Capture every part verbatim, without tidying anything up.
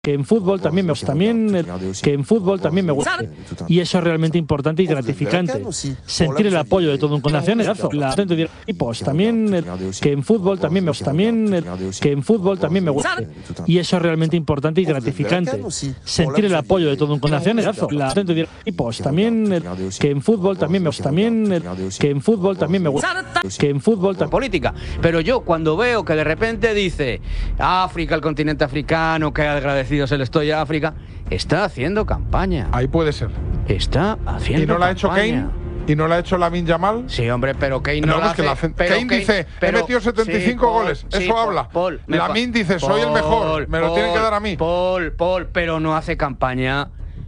que en fútbol también me gusta, también que en fútbol también me gusta, y eso es realmente importante y gratificante, sentir el apoyo de todo un nacionazo, la gente de equipos también, que en fútbol también me gusta, también que en fútbol también me gusta, y eso es realmente importante y gratificante, sentir el apoyo de todo un nacionazo, la gente de equipos también, que en fútbol también me gusta, también que en fútbol también me gusta, que en fútbol también política, pero yo cuando veo que de repente dice África, el continente africano, que agradecido se le estoy a África, está haciendo campaña. Ahí puede ser. Está haciendo ¿Y no la ha hecho campaña. Kane? ¿Y no la ha hecho Lamine Yamal? Sí, hombre, pero Kane no, no la es que hace. la Pero Kane, Kane dice, pero, he metido setenta y cinco sí, Paul, goles. sí, Eso Paul, habla. Paul, Lamine dice, soy Paul, el mejor. Me lo Paul, tienen que dar a mí. Paul, Paul, pero no hace campaña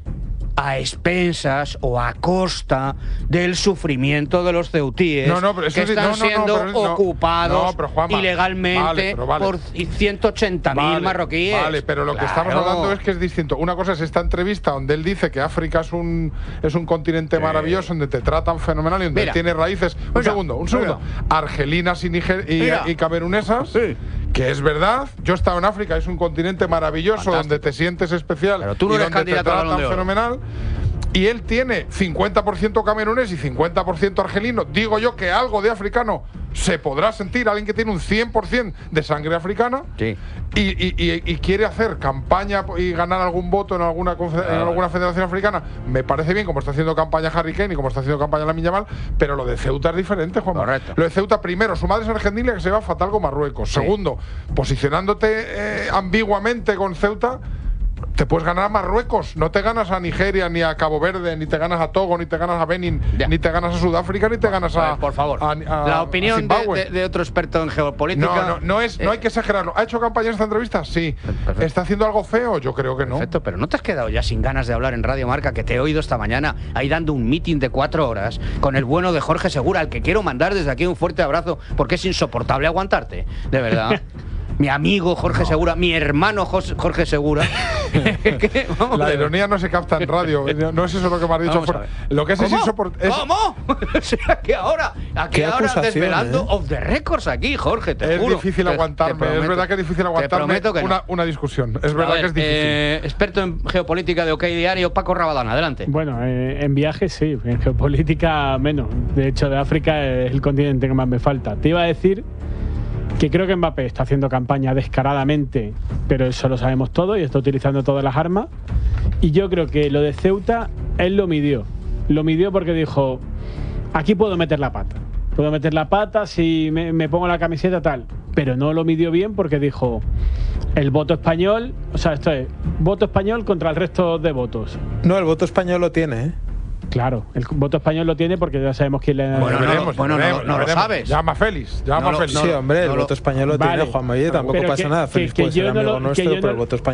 a expensas o a costa del sufrimiento de los ceutíes, no, no, pero eso que sí, están no, no, siendo no, pero, ocupados no, pero Juanma, ilegalmente vale, vale. por ciento ochenta mil vale, marroquíes. Vale, pero lo claro. que estamos hablando es que es distinto. Una cosa es esta entrevista donde él dice que África es un es un continente sí. maravilloso, donde te tratan fenomenal y donde Mira, tiene raíces. Un mira, segundo, un segundo. Mira. Argelinas y, Niger y, y camerunesas. Sí. Que es verdad, yo he estado en África, es un continente maravilloso. Fantástico. Donde te sientes especial pero tú no y eres donde te tratan fenomenal. Y él tiene cincuenta por ciento camerunés y cincuenta por ciento argelino. Digo yo que algo de africano se podrá sentir alguien que tiene un cien por ciento de sangre africana sí. y, y, y, y quiere hacer campaña y ganar algún voto en alguna, en alguna federación africana. Me parece bien como está haciendo campaña Harry Kane y como está haciendo campaña Lamine Yamal, pero lo de Ceuta es diferente, Juan. Correcto. Lo de Ceuta, primero, su madre es argentina, que se va fatal con Marruecos. Sí. Segundo, posicionándote eh, ambiguamente con Ceuta, te puedes ganar a Marruecos, no te ganas a Nigeria, ni a Cabo Verde, ni te ganas a Togo, ni te ganas a Benin, ya. ni te ganas a Sudáfrica, ni te ganas a... Por favor, a, a, la opinión a de, de, de otro experto en geopolítica... No, no, no, es, eh, no hay que exagerarlo. ¿Ha hecho campaña en esta entrevista? Sí. Perfecto. ¿Está haciendo algo feo? Yo creo que no. Perfecto, pero ¿no te has quedado ya sin ganas de hablar en Radio Marca, que te he oído esta mañana ahí dando un meeting de cuatro horas con el bueno de Jorge Segura, al que quiero mandar desde aquí un fuerte abrazo, porque es insoportable aguantarte, de verdad. Mi amigo Jorge no. Segura, mi hermano Jorge Segura. ¿Qué? Vamos la ironía no se capta en radio. No es eso lo que me has dicho. For... Lo que es ¿Cómo? es insoportable. Es... ¿Cómo? O sea, que ahora, aquí ahora desvelando eh? off the records aquí, Jorge, te es juro. Es difícil aguantarme. Te, te es verdad que es difícil aguantarme que una, no. una discusión. Es verdad ver, que es difícil. Eh, experto en geopolítica de OK Diario, Paco Rabadán, adelante. Bueno, eh, en viajes sí, en geopolítica menos. De hecho, de África es el continente que más me falta. Te iba a decir que creo que Mbappé está haciendo campaña descaradamente, pero eso lo sabemos todo y está utilizando todas las armas. Y yo creo que lo de Ceuta, él lo midió. Lo midió porque dijo, aquí puedo meter la pata. Puedo meter la pata si me, me pongo la camiseta tal. Pero no lo midió bien porque dijo, el voto español, o sea, esto es, voto español contra el resto de votos. No, el voto español lo tiene, ¿eh? Claro, el voto español lo tiene porque ya sabemos quién le... Bueno, no, veremos, bueno, veremos, no, no lo sabes. Llama a Félix, llama no a lo, Félix. Sí, hombre, el no voto lo, español lo vale, tiene Juan Mayer, tampoco pero pasa que, nada. Que, Félix que puede ser yo no amigo lo, nuestro, que yo pero no, el voto español